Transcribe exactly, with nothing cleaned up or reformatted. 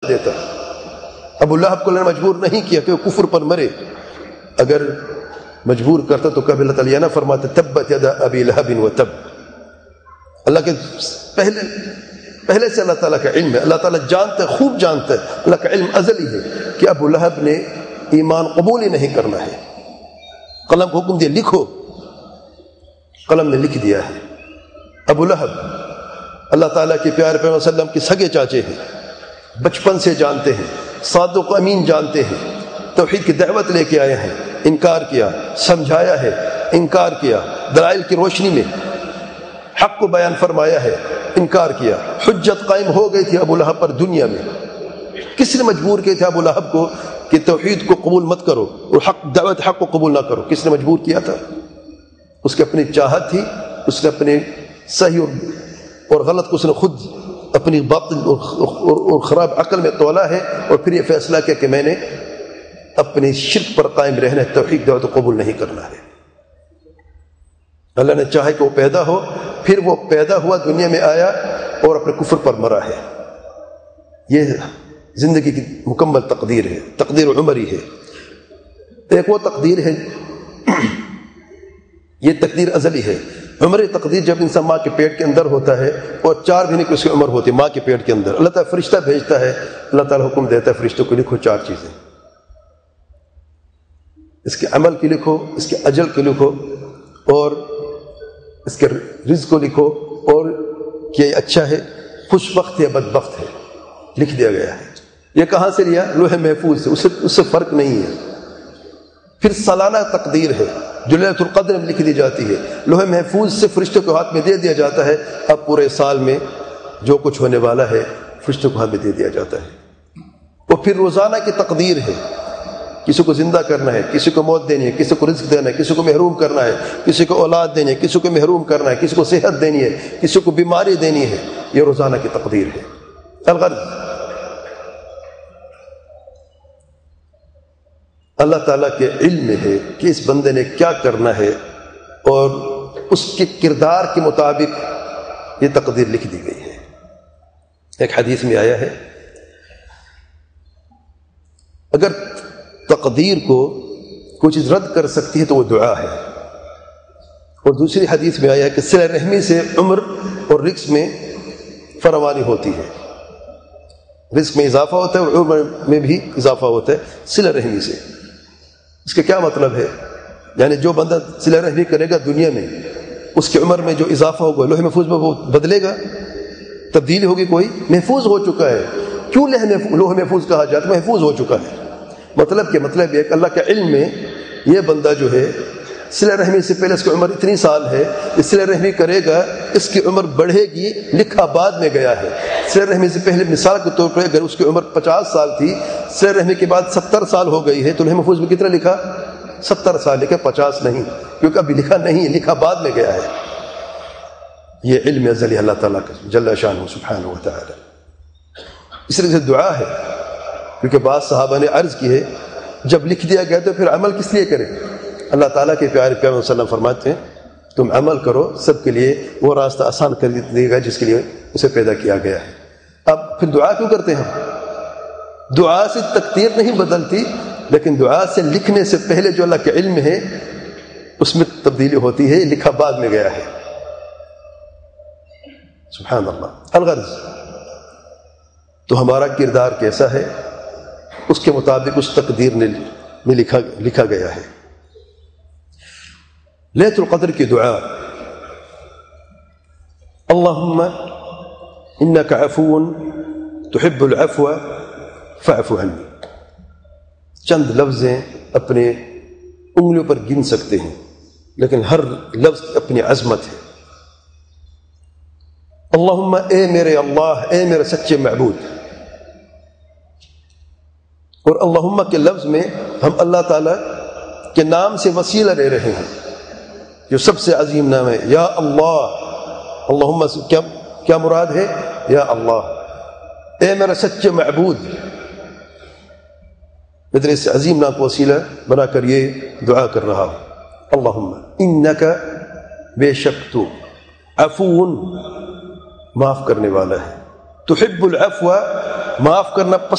دیتا. ابو لہب کو اللہ نے مجبور نہیں کیا کہ وہ کفر پر مرے. اگر مجبور کرتا تو کبھی اللہ تعالیٰ نہ فرماتے تبت یدا ابی لہب و تب. اللہ کے پہلے پہلے سے اللہ تعالیٰ کا علم ہے. اللہ تعالیٰ جانتا ہے, خوب جانتا ہے, اللہ کا علم ازلی ہے کہ ابو لہب نے ایمان قبول ہی نہیں کرنا ہے. قلم کو حکم دیا لکھو, قلم نے لکھ دیا ہے. ابو لہب اللہ تعالیٰ کے پیارے پیغمبر صلی اللہ علیہ وسلم کے سگے چاچے ہیں, بچپن سے جانتے ہیں, صادق و امین جانتے ہیں, توحید کی دعوت لے کے آئے ہیں, انکار کیا, سمجھایا ہے, انکار کیا, دلائل کی روشنی میں حق کو بیان فرمایا ہے, انکار کیا. حجت قائم ہو گئی تھی ابو لہب پر دنیا میں. کس نے مجبور کیا تھا ابو لہب کو کہ توحید کو قبول مت کرو اور حق دعوت حق کو قبول نہ کرو؟ کس نے مجبور کیا تھا؟ اس کی اپنی چاہت تھی. اس نے اپنے صحیح اور غلط کو اس نے خود اپنی باطل اور خراب عقل میں تولا ہے, اور پھر یہ فیصلہ کیا کہ میں نے اپنی شرک پر قائم رہنا ہے, توحید دعوت کو قبول نہیں کرنا ہے. اللہ نے چاہے کہ وہ پیدا ہو, پھر وہ پیدا ہوا, دنیا میں آیا اور اپنے کفر پر مرا ہے. یہ زندگی کی مکمل تقدیر ہے, تقدیر عمری ہے. ایک وہ تقدیر ہے, یہ تقدیر ازلی ہے. عمری تقدیر جب انسان ماں کے پیٹ کے اندر ہوتا ہے اور چار مہینے کی اس کی عمر ہوتی ہے ماں کے پیٹ کے اندر, اللہ تعالیٰ فرشتہ بھیجتا ہے, اللہ تعالیٰ حکم دیتا ہے فرشتوں کو لکھو چار چیزیں, اس کے عمل کی لکھو, اس کے اجل کی لکھو, اور اس کے رزق کو لکھو, اور کہ یہ اچھا ہے, خوش بخت ہے, بدبخت ہے. لکھ دیا گیا ہے. یہ کہاں سے لیا؟ لوح محفوظ سے, اس سے اس سے فرق نہیں ہے. پھر سالانہ تقدیر ہے جو لیلۃ القدر میں لکھ دی جاتی ہے, لوح محفوظ سے فرشتوں کے ہاتھ میں دے دیا جاتا ہے. اب پورے سال میں جو کچھ ہونے والا ہے فرشتوں کے ہاتھ میں دے دیا جاتا ہے. اور پھر روزانہ کی تقدیر ہے, کسی کو زندہ کرنا ہے, کسی کو موت دینی ہے, کسی کو رزق دینا ہے, کسی کو محروم کرنا ہے, کسی کو اولاد دینی ہے, کسی کو محروم کرنا ہے, کسی کو صحت دینی ہے, کسی کو بیماری دینی ہے. یہ روزانہ کی تقدیر ہے. الغرض اللہ تعالیٰ کے علم میں ہے کہ اس بندے نے کیا کرنا ہے, اور اس کے کردار کے مطابق یہ تقدیر لکھ دی گئی ہے. ایک حدیث میں آیا ہے اگر تقدیر کو کوئی چیز رد کر سکتی ہے تو وہ دعا ہے. اور دوسری حدیث میں آیا ہے کہ صلہ رحمی سے عمر اور رزق میں فراوانی ہوتی ہے. رزق میں اضافہ ہوتا ہے اور عمر میں بھی اضافہ ہوتا ہے صلہ رحمی سے. اس کا کیا مطلب ہے؟ یعنی جو بندہ صلہ رحمی کرے گا دنیا میں, اس کی عمر میں جو اضافہ ہوگا لوح محفوظ میں وہ بدلے گا, تبدیلی ہوگی, کوئی محفوظ ہو چکا ہے. کیوں لوح محفوظ کہا جاتا ہے؟ محفوظ ہو چکا ہے. مطلب کہ مطلب یہ کہ اللہ کے علم میں یہ بندہ جو ہے صلہ رحمی سے پہلے اس کی عمر اتنی سال ہے, اس صلہ رحمی کرے گا اس کی عمر بڑھے گی, لکھا بعد میں گیا ہے. صلہ رحمی سے پہلے مثال کے طور پر اگر اس کی عمر پچاس سال تھی, صلہ رحمی کے بعد ستر سال ہو گئی ہے, تو لوح محفوظ میں کتنا لکھا؟ ستر سال لکھا, پچاس نہیں, کیونکہ ابھی لکھا نہیں ہے, لکھا بعد میں گیا ہے. یہ علم ازلی اللہ تعالیٰ کا جل شانہ سبحانہ و تعالی. اس طرح سے دعا ہے, کیونکہ بعض صحابہ نے عرض کی ہے جب لکھ دیا گیا تو پھر عمل کس لیے کریں؟ اللہ تعالیٰ کے پیارے پیغمبر صلی اللہ علیہ وسلم فرماتے ہیں تم عمل کرو, سب کے لیے وہ راستہ آسان کر دے گا جس کے لیے اسے پیدا کیا گیا ہے. اب پھر دعا کیوں کرتے ہیں؟ دعا سے تقدیر نہیں بدلتی, لیکن دعا سے لکھنے سے پہلے جو اللہ کے علم ہے اس میں تبدیلی ہوتی ہے, لکھا بعد میں گیا ہے. سبحان اللہ. الغرض تو ہمارا کردار کیسا ہے اس کے مطابق اس تقدیر میں لکھا لکھا گیا ہے. لیلۃ القدر کی دعا, اللہم انک عفو تحب العفو فاعف عنی. چند لفظیں اپنے انگلیوں پر گن سکتے ہیں, لیکن ہر لفظ اپنی عظمت ہے. اللہم, اے میرے اللہ, اے میرے سچے معبود. اور اللہم کے لفظ میں ہم اللہ تعالیٰ کے نام سے وسیلہ لے رہے ہیں جو سب سے عظیم نام ہے, یا اللہ. اللہم کیا کیا مراد ہے؟ یا اللہ, اے میرا سچے معبود. میں تیرے اس عظیم نام کو وسیلہ بنا کر یہ دعا کر رہا ہوں. اللہم انک, بے شک تو, عفو, معاف کرنے والا ہے, تحب العفو, معاف کرنا